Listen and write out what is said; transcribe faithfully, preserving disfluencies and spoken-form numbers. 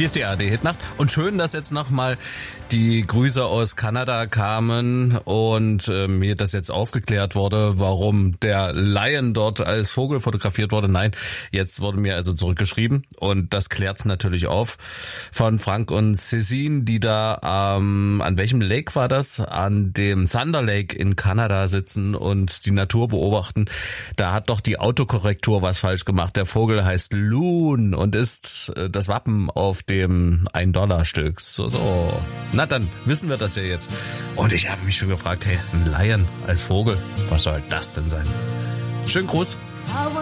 Hier ist die A R D-Hitnacht und schön, dass jetzt nochmal die Grüße aus Kanada kamen und äh, mir das jetzt aufgeklärt wurde, warum der Lion dort als Vogel fotografiert wurde. Nein, jetzt wurde mir also zurückgeschrieben und das klärt's natürlich auf von Frank und Cécine, die da ähm, an welchem Lake war das? An dem Thunder Lake in Kanada sitzen und die Natur beobachten. Da hat doch die Autokorrektur was falsch gemacht. Der Vogel heißt Loon und ist äh, das Wappen auf dem ein Dollar Stück. So, so. Na dann wissen wir das ja jetzt. Und ich habe mich schon gefragt, hey, ein Lion als Vogel, was soll das denn sein? Schönen Gruß. I